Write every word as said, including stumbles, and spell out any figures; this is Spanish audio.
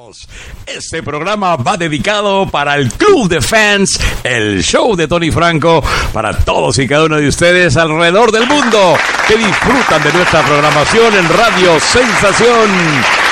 Este programa va dedicado para el Club de Fans, el show de Tony Franco, para todos y cada uno de ustedes alrededor del mundo que disfrutan de nuestra programación en Radio Sensación.